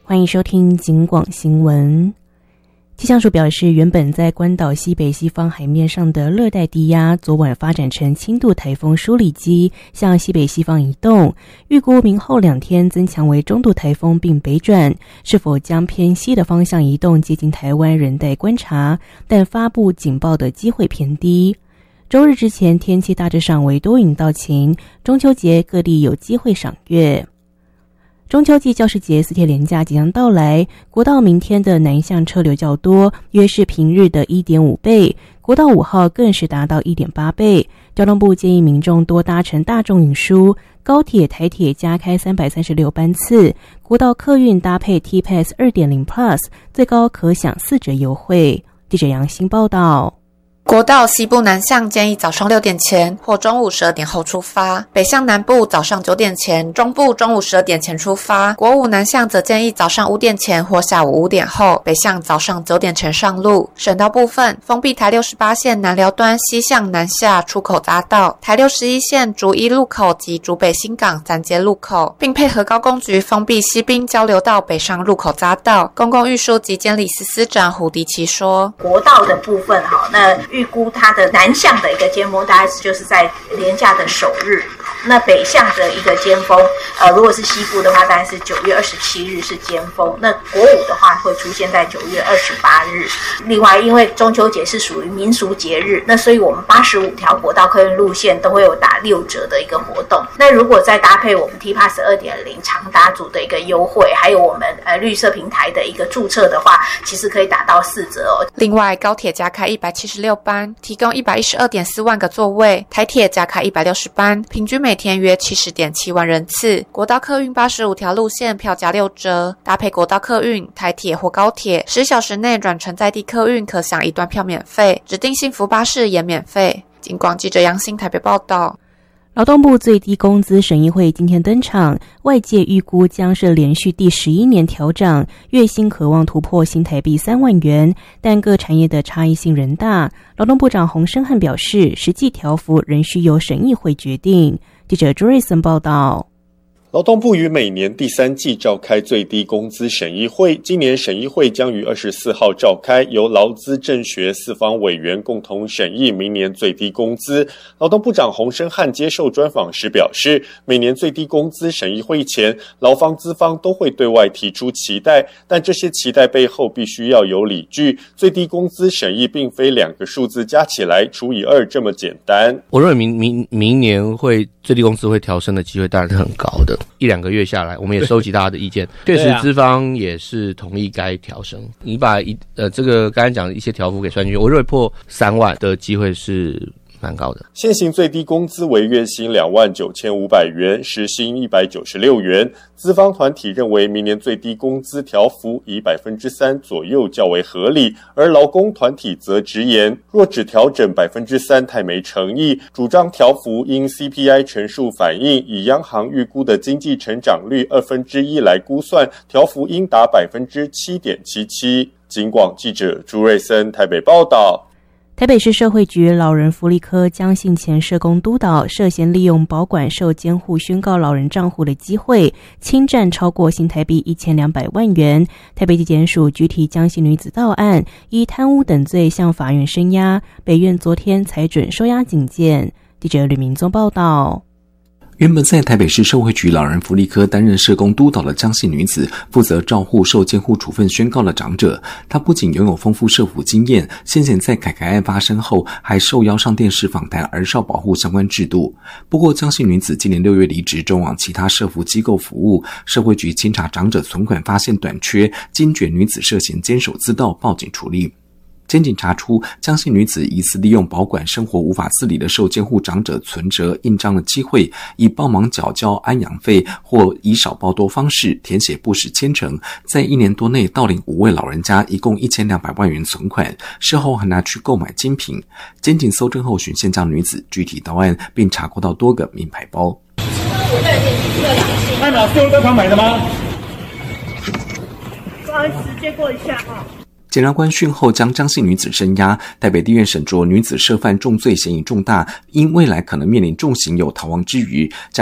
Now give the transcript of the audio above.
欢迎收听警广新闻。气象署表示，原本在关岛西北西方海面上的热带低压昨晚发展成轻度台风舒里基，向西北西方移动，预估明后2天增强为中度台风并北转，是否将偏西的方向移动接近台湾仍待观察，但发布警报的机会偏低。周日之前天气大致上为多云到晴，中秋节各地有机会赏月。中秋季教师节4天连假即将到来，国道明天的南向车流较多，约是平日的 1.5 倍，国道5号更是达到 1.8 倍。交通部建议民众多搭乘大众运输，高铁、台铁加开336班次，国道客运搭配 T-Pass 2.0 Plus， 最高可享4折优惠。记者杨欣报道。 国道西部南向建议早上6点前或中午12点后出发，北向南部早上9点前，中部中午12点前出发。国五南向则建议早上5点前或下午5点后，北向早上9点前上路。省道部分，封闭台68线南寮端西向南下出口匝道，台61线竹一路口及竹北新港3街路口，并配合高工局封闭西滨交流道北上入口匝道。公共运输及监理司司长胡迪奇说， 国道的部分那预估它的南向的一个尖峰大概就是在连假的首日，那北向的一个尖峰如果是西部的话大概是9月27日是尖峰，那国五的话会出现在9月28日。另外因为中秋节是属于民俗节日，那所以我们85条国道客运路线都会有打6折的一个活动，那如果再搭配我们 T-Pass 2.0 长达组的一个优惠，还有我们绿色平台的一个注册的话，其实可以打到4折哦。 另外高铁加开176班，提供 112.4 万个座位，台铁加开160班，平均每天约 70.7 万人次。国道客运85条路线票价6折，搭配国道客运、台铁或高铁10小时内转乘在地客运可享1段票免费，指定幸福巴士也免费。警广记者杨欣台北报道。 劳动部最低工资审议会今天登场，外界预估将是连续第11年调涨，月薪渴望突破新台币3万元，但各产业的差异性仍大。劳动部长洪申翰表示，实际调幅仍需由审议会决定。记者朱瑞森报道。 劳动部于每年第3季召开最低工资审议会，今年审议会将于24号召开，由劳资政学4方委员共同审议明年最低工资。劳动部长洪申翰接受专访时表示，每年最低工资审议会前，劳方资方都会对外提出期待，但这些期待背后必须要有理据。最低工资审议并非2个数字加起来除以2这么简单。 我认为明年最低工资会调升的机会当然是很高的。1-2个月下来，我们也收集大家的意见，确实资方也是同意该调升。你把这个刚才讲的一些调幅给算进去，我认为破3万的机会是蛮高的。 现行最低工资为月薪29500元，时薪196元。资方团体认为明年最低工资调幅以 3% 左右较为合理，而劳工团体则直言，若只调整 3% 太没诚意，主张调幅因 CPI 全数反映，以央行预估的经济成长率1/2来估算，调幅应达 7.77%。 警广记者朱瑞森台北报道。 台北市社会局老人福利科江信前社工督导涉嫌利用保管受监护宣告老人账户的机会，侵占超过新台币1200万元。台北地检署具体江信女子到案，依贪污等罪向法院声押，北院昨天裁准收押警戒。记者吕明宗报道。 原本在台北市社会局老人福利科担任社工督导的江姓女子，负责照护受监护处分宣告的长者。她不仅拥有丰富社福经验，先前在凯凯案发生后，还受邀上电视访谈儿少保护相关制度。不过，江姓女子今年6月离职，转往其他社福机构服务。社会局清查长者存款发现短缺，惊觉女子涉嫌监守自盗，报警处理。检警查出江姓女子疑似利用保管生活无法自理的受监护长者存折印章的机会，以帮忙缴交安养费或以少报多方式填写不实签呈，在1年多内盗领5位老人家一共1200万元存款，事后还拿去购买精品。检警搜证后寻现将女子具体到案，并查获到多个名牌包。 那哪是用这款买的吗？ 不好意思，借过一下哈。 检察官讯后将江姓女子声押，台北地院审酌女子涉犯重罪嫌疑重大，因未来可能面临重刑有逃亡之余，